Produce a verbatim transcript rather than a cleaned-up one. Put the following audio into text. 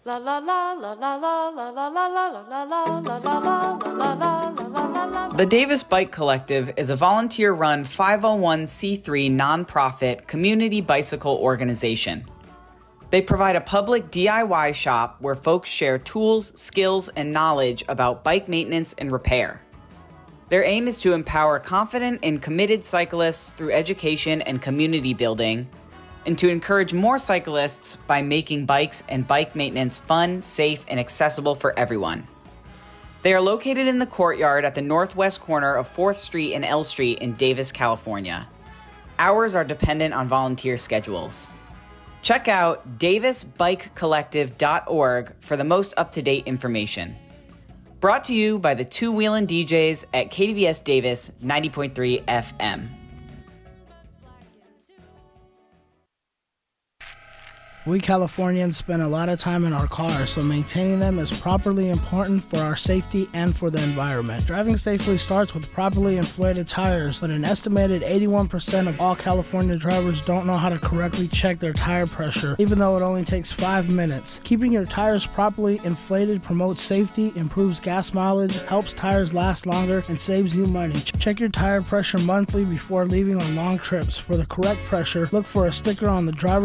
La la la la la la la la la la la la la la la la la. The Davis Bike Collective is a volunteer-run five oh one c three nonprofit community bicycle organization. They provide a public D I Y shop where folks share tools, skills, and knowledge about bike maintenance and repair. Their aim is to empower confident and committed cyclists through education and community building, and to encourage more cyclists by making bikes and bike maintenance fun, safe, and accessible for everyone. They are located in the courtyard at the northwest corner of fourth Street and L Street in Davis, California. Hours are dependent on volunteer schedules. Check out davis bike collective dot org for the most up-to-date information. Brought to you by the Two Wheelin' D Js at K D V S Davis ninety point three F M. We Californians spend a lot of time in our cars, so maintaining them is properly important for our safety and for the environment. Driving safely starts with properly inflated tires, but an estimated eighty-one percent of all California drivers don't know how to correctly check their tire pressure, even though it only takes five minutes. Keeping your tires properly inflated promotes safety, improves gas mileage, helps tires last longer, and saves you money. Check your tire pressure monthly before leaving on long trips. For the correct pressure, look for a sticker on the driver's